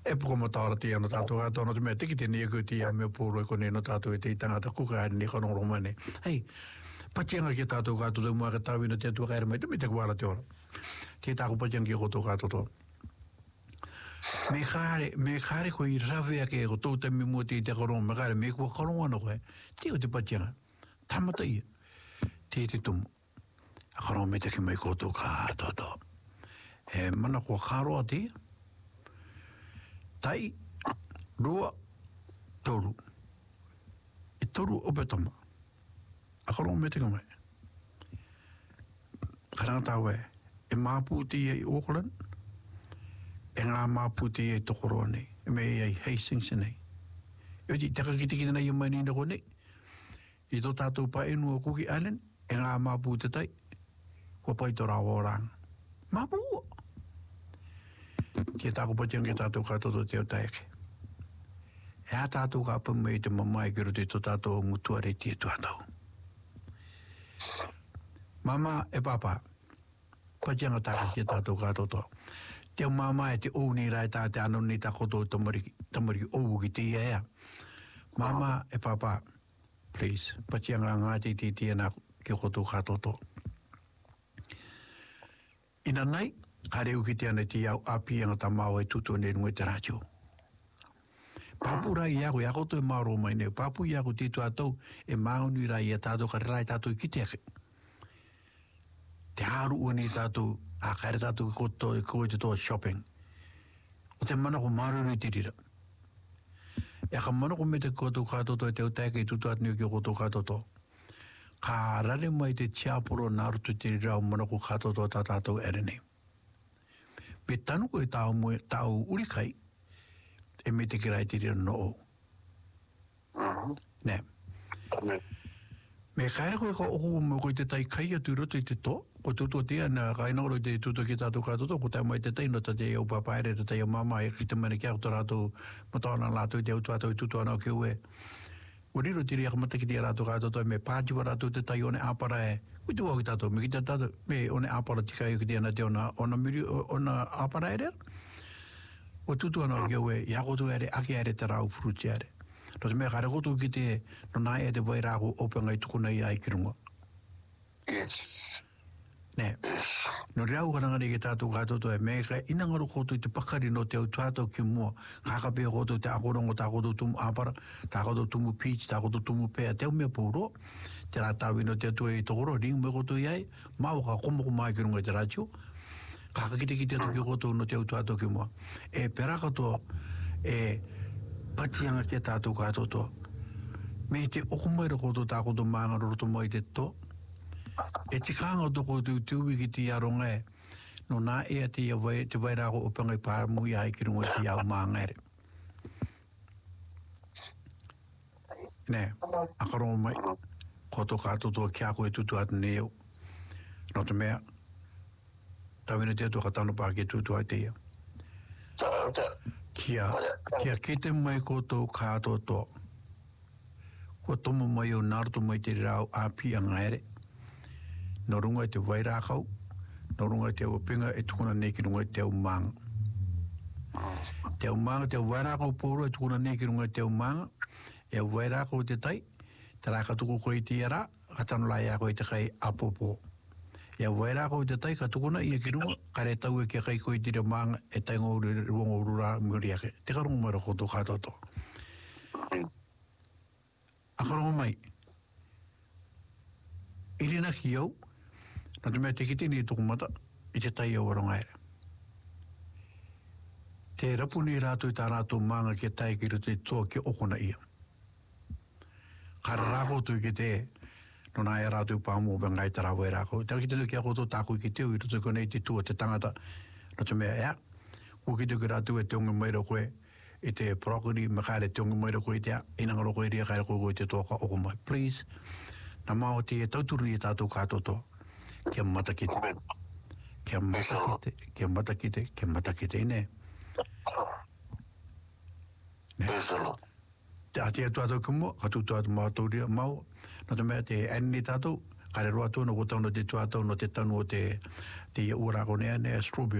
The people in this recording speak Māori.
e pomo tara tia no tātou ato no te mea tiki te nia ku tia mea pōro e kone no tātou e te tangata kuka ni kono romane. Hei, patianga ki tātou kato te mua ka tawina te atua kaere mai, te me te kuara te ora. Te tāku patianga ki koto kato to. Me kare ko i rawe ake ko tau te mi mua te korong, me kare me kua korong ano koe, te o te patianga, tamata ia, te tumu. A korong me te ki mai koto kato to. E mana kua karoa te, tai, rua, toru. E toru opetama. A korong me te ki mai. Karanga tawe, e māpū te i Auckland, e ngā māputi e tokoroa nei, e mei ei Hastings nei. E ti taka ki tiki nei mai nina ko nei, i tō tātou pa enu o Cookie Island, e ngā māputi tai, kua pai tō rāwa orang. Māpua! Ki tāku patiang ki tātou kātoto te o taeke. E a tātou ka pamei te mamai ki rote tō tātou ngutuare te tuatau. Mama e papa, patianga tāku ki tātou kātoto. Te mama e te o ni rai tā te anu ni tā koto tamari o ki te ia. Mama e papa, please, patianga ngāti te tia ki koto katoto. Ina nei, kareu ki te ana te au apianga ta mau e tutu ne nui te rātio. Papu rai iaku, ia koto e mauro mai neu, papu iaku te tu atou e maunui rai ia tātou ka rai tātou ki te ake. Te haru ua ni tātou a kare tātou ki koto e koe te toa shopping. O te mana ko maruru te rira. E ka mana ko me te koto katoto e te utake i tutu atniu ki koto katoto. Ka rare mai te tiaporo narutu te rira o mana ko katoto ta tātou erene. Pe tanu ko e tau urikai e me te kirai te rira no o. Ne. Me kaere koe ka oku mo koe te tai kai atu roto i te to, ko tuto tia na kainoro te tuto ki tātou katoto, ko tai mai te tai no ta te au papaere, te tai au mama e ki te mene kia kuto rātou matana rātou i te au tuatou i tuto anau ki ue. Uriro tiri aka mata ki te rātou katoto me pātiwa rātou te tai one āpara e, kui tu au ki tātou, me ki te tātou, me one āpara tika i ki te ana te ona miri, ona āpara ere. O tuto anau ki ue, ia koto ere, ake ere te rau fruti ere. No te mea kare koto ki te no nai e te wairāko openga i tukuna i ai ki runga. Yes. Ne. No reau karangari ki tātou katoto e mea ka inangaru koto i te pakari no te au tātou ki mua. Kakapea koto te akorongo, tā koto tumu āpara, tā koto tumu peach, tā koto tumu pea, te au mea pōro. Te rātawi no te atua i tokoro, ring me koto i ai, mau ka komoko mai ki runga i te rātio. Kakakite ki te atu ki koto no te au tātou ki mua. E perakato e patianga ki tātou katoto. Me te okumaira koto tā koto maanga roto mai te to. E te kānga toko tu tūwi ki te aronga e. No nā ea te wairāko opangai pārmu i ai ki runga te au maanga ere. Ne, akarongo mai. Koto katoto kia koe tutu atu neo. No te mea. Tawina te atu katano pā ki tutu ai te ia. Kia kete mai koto katoto. Kua tomo mai o naruto mai te rau api a ngaere. No runga te wairākau. No runga te wapinga e tukuna neki runga te au maanga. Te au maanga, te wairākau pōro e tukuna neki runga te au maanga. E wairākau te tai. Te rākatuku koe te iara. Katano lai a koe te kai apopo. E wairākau te tai ka tukuna i a ki runga. Kare tau e kia kai koe te reo maanga e tai ngō runga urura muriake. Te karunga mai ra koto katoto. Akarongo mai. Irina ki au. Nā te mea te kiti ni tuku mata. I te tai au aronga ere. Te rapu ni rātou i tā rātou maanga ki tai ki ruto i toa ki okona ia. Kara rāko tu ki te no nā e rātou pāmu o bengai tā rāwai rāko. Tā ki te luki a koto tāku ki teo i ruto konei te tua te tangata. Nā te mea ea. Ko ki te ki rātou e te unga maira koe. I te property me kaere te unga maira koe te a. Inangaro koe ria kaere koe te toa ka oko mai. Please. Nā mao te e tauturu i tātou kātoto. Kia matakite. Kia matakite. Kia matakite. Kia matakite. Ne. Ne. Te ati atu atu kumua. Ka tutu atu mātou ria mau. Nā te mea te ane tātou. Kare roa tōna ko tau no te tuatau no te tanu o te ia ura ko nea ne strawberry.